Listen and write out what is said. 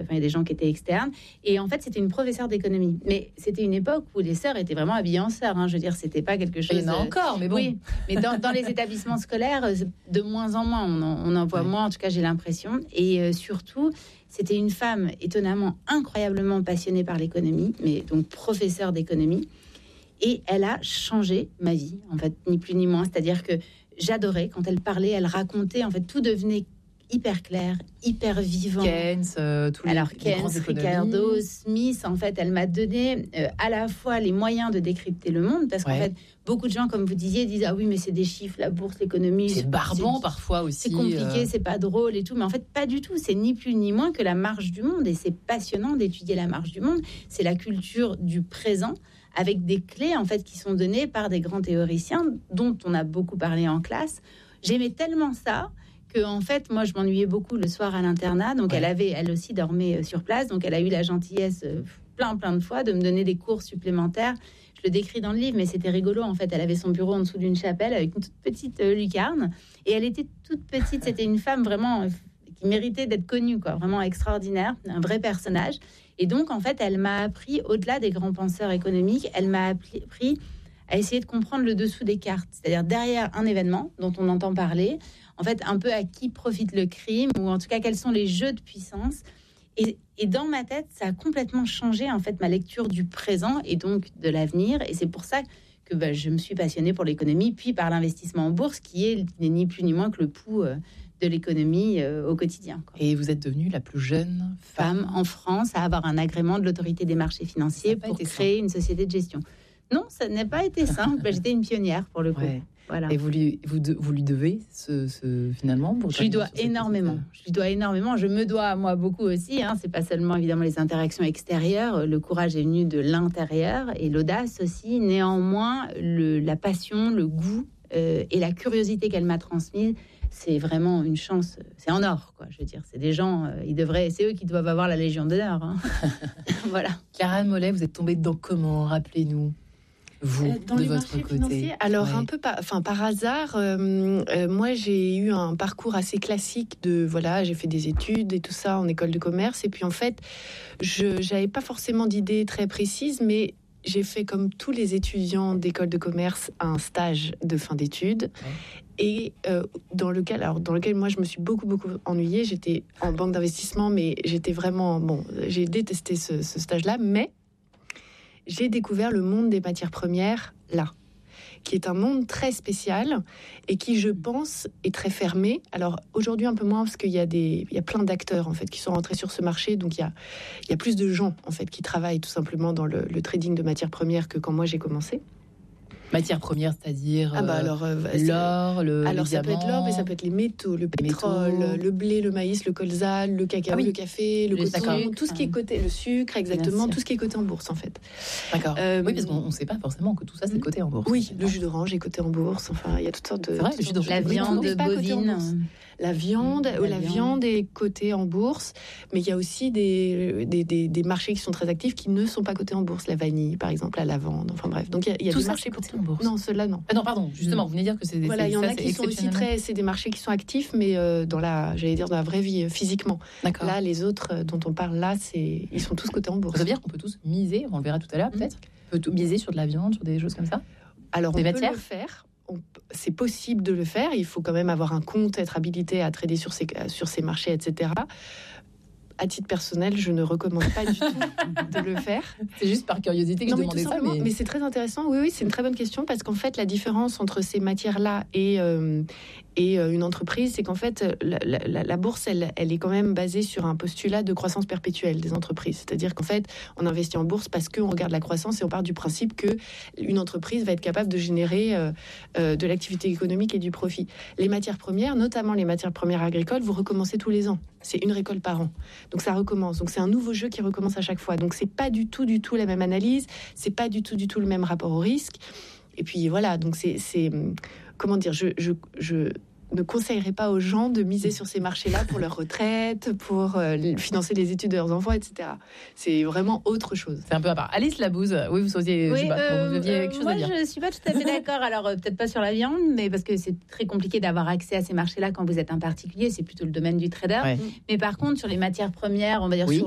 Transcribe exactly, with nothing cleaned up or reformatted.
enfin, il y a des gens qui étaient externes. Et en fait, c'était une professeure d'économie. Mais c'était une époque où les sœurs étaient vraiment habillées en sœurs. Hein. Je veux dire, c'était pas quelque chose... Il y en a encore, mais bon. Oui, mais dans, dans les établissements scolaires, de moins en moins, on en, on en voit ouais. moins, en tout cas, j'ai l'impression. Et euh, surtout, c'était une femme étonnamment, incroyablement passionnée par l'économie, mais donc professeure d'économie. Et elle a changé ma vie, en fait, ni plus ni moins. C'est-à-dire que j'adorais, quand elle parlait, elle racontait, en fait, tout devenait hyper clair, hyper vivant. Keynes, euh, tous les, Alors, les Keynes, Ricardo, Smith, en fait, elle m'a donné euh, à la fois les moyens de décrypter le monde, parce ouais. qu'en fait, beaucoup de gens, comme vous disiez, disent « Ah oui, mais c'est des chiffres, la bourse, l'économie... » C'est barbant parfois aussi. C'est compliqué, euh... c'est pas drôle et tout, mais en fait, pas du tout. C'est ni plus ni moins que la marche du monde, et c'est passionnant d'étudier la marche du monde. C'est la culture du présent, avec des clés, en fait, qui sont données par des grands théoriciens, dont on a beaucoup parlé en classe. J'aimais tellement ça... que en fait, moi, je m'ennuyais beaucoup le soir à l'internat. Donc, ouais. elle avait, elle aussi dormait sur place. Donc, elle a eu la gentillesse euh, plein, plein de fois de me donner des cours supplémentaires. Je le décris dans le livre, mais c'était rigolo. En fait, elle avait son bureau en dessous d'une chapelle avec une toute petite euh, lucarne. Et elle était toute petite. C'était une femme vraiment euh, qui méritait d'être connue, quoi. Vraiment extraordinaire, un vrai personnage. Et donc, en fait, elle m'a appris, au-delà des grands penseurs économiques, elle m'a appris à essayer de comprendre le dessous des cartes. C'est-à-dire derrière un événement dont on entend parler, en fait, un peu à qui profite le crime, ou en tout cas, quels sont les jeux de puissance. Et, et dans ma tête, ça a complètement changé, en fait, ma lecture du présent et donc de l'avenir. Et c'est pour ça que bah, je me suis passionnée pour l'économie, puis par l'investissement en bourse, qui est ni plus ni moins que le pouls euh, de l'économie euh, au quotidien, quoi. Et vous êtes devenue la plus jeune femme, femme en France à avoir un agrément de l'autorité des marchés financiers pour créer simple. Une société de gestion. Non, ça n'a pas été simple. Bah, j'étais une pionnière, pour le coup. Ouais. Voilà. Et vous lui, vous, de, vous lui devez ce, ce finalement pour Je lui dois énormément. Je lui dois énormément. Je me dois à moi beaucoup aussi. Hein. C'est pas seulement évidemment les interactions extérieures. Le courage est venu de l'intérieur et l'audace aussi. Néanmoins, le, la passion, le goût euh, et la curiosité qu'elle m'a transmise, c'est vraiment une chance. C'est en or, quoi. Je veux dire, c'est des gens. Euh, ils devraient. C'est eux qui doivent avoir la Légion d'honneur. Hein. Voilà. Clara-Anne Mollet, vous êtes tombée dedans comment? Rappelez-nous. Vous, dans de les votre marchés côté. Financiers, alors ouais. un peu par, enfin par hasard, euh, euh, moi j'ai eu un parcours assez classique de voilà, j'ai fait des études et tout ça en école de commerce et puis en fait, je j'avais pas forcément d'idées très précises, mais j'ai fait comme tous les étudiants d'école de commerce un stage de fin d'études ouais. et euh, dans lequel, alors dans lequel moi je me suis beaucoup beaucoup ennuyée. J'étais en banque d'investissement, mais j'étais vraiment bon, j'ai détesté ce, ce stage-là, mais j'ai découvert le monde des matières premières là, qui est un monde très spécial et qui, je pense, est très fermé. Alors aujourd'hui un peu moins parce qu'il y a des, il y a plein d'acteurs en fait qui sont rentrés sur ce marché, donc il y a, il y a plus de gens en fait qui travaillent tout simplement dans le, le trading de matières premières que quand moi j'ai commencé. Matières premières, c'est-à-dire ah bah alors, euh, l'or, le alors ça diamant. peut être l'or, mais ça peut être les métaux, le pétrole, métaux. le blé, le maïs, le colza, le cacao, ah oui. le café, le, le coton, sucre. Tout ce qui est coté, le sucre, exactement, tout ce qui est coté en bourse en fait. D'accord. Euh, oui, parce qu'on ne sait pas forcément que tout ça c'est coté en bourse. Oui, le jus d'orange est coté en bourse. Enfin, il y a toutes sortes de. C'est vrai, le jus d'orange. La viande bovine. La viande, la, la viande. viande est cotée en bourse, mais il y a aussi des, des, des, des marchés qui sont très actifs qui ne sont pas cotés en bourse. La vanille, par exemple, la lavande. Enfin bref, donc il y a, il y a tout des ça, marchés cotés en bourse. Non, ceux-là non. Ah non, pardon. Justement, mmh. vous venez dire que c'est des. Voilà, il y en ça, a qui sont aussi très. C'est des marchés qui sont actifs, mais euh, dans la, j'allais dire dans la vraie vie, euh, physiquement. D'accord. Là, les autres euh, dont on parle là, c'est, ils sont tous cotés en bourse. Ça veut dire qu'on peut tous miser. On le verra tout à l'heure, peut-être. On peut tout miser sur de la viande, sur des choses comme ça. Alors des on matières. peut le faire. On, c'est possible de le faire. Il faut quand même avoir un compte, être habilité à trader sur ces, sur ces marchés, et cetera. À titre personnel, je ne recommande pas du tout de le faire. C'est juste par curiosité que non, je mais demandais ça. Mais... mais c'est très intéressant. Oui, oui, c'est une très bonne question parce qu'en fait, la différence entre ces matières-là et, euh, et euh, une entreprise, c'est qu'en fait, la, la, la bourse, elle, elle est quand même basée sur un postulat de croissance perpétuelle des entreprises. C'est-à-dire qu'en fait, on investit en bourse parce qu'on regarde la croissance et on part du principe qu'une entreprise va être capable de générer euh, euh, de l'activité économique et du profit. Les matières premières, notamment les matières premières agricoles, vous recommencez tous les ans. C'est une récolte par an. Donc ça recommence. Donc c'est un nouveau jeu qui recommence à chaque fois. Donc c'est pas du tout, du tout la même analyse. C'est pas du tout, du tout le même rapport au risque. Et puis voilà. Donc c'est, c'est comment dire, je, je, je ne conseillerais pas aux gens de miser sur ces marchés-là pour leur retraite, pour euh, financer les études de leurs enfants, et cetera. C'est vraiment autre chose. C'est un peu à part. Alice Labouze, oui, vous saviez, oui, je sais pas, euh, vous aviez euh, quelque chose moi, à dire. Moi, je suis pas tout à fait d'accord. Alors, euh, peut-être pas sur la viande, mais parce que c'est très compliqué d'avoir accès à ces marchés-là quand vous êtes un particulier. C'est plutôt le domaine du trader. Ouais. Mais par contre, sur les matières premières, on va dire oui. sur